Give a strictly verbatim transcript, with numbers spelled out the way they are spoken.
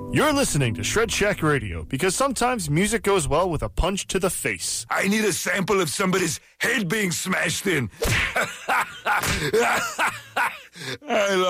You're listening to Shred Shack Radio because sometimes music goes well with a punch to the face. I need a sample of somebody's head being smashed in. I love